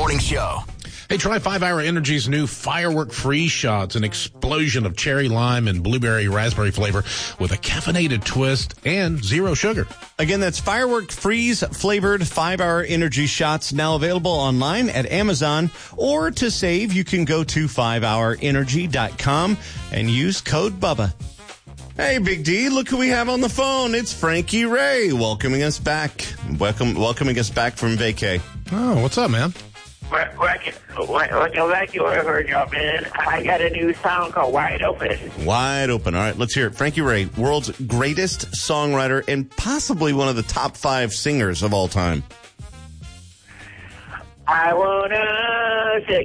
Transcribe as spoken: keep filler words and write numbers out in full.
Morning Show. Hey, try five hour Energy's new Firework Freeze Shot. It's an explosion of cherry lime and blueberry raspberry flavor with a caffeinated twist and zero sugar. Again, that's Firework Freeze flavored five hour Energy shots, now available online at Amazon. Or to save, you can go to five hour energy dot com and use code BUBBA. Hey, Big D, look who we have on the phone. It's Frankie Ray welcoming us back. Welcome, welcoming us back from vacay. Oh, what's up, man? Welcome back to our job, man. I got a new song called Wide Open. Wide Open. All right, let's hear it. Frankie Ray, world's greatest songwriter and possibly one of the top five singers of all time. I wanna say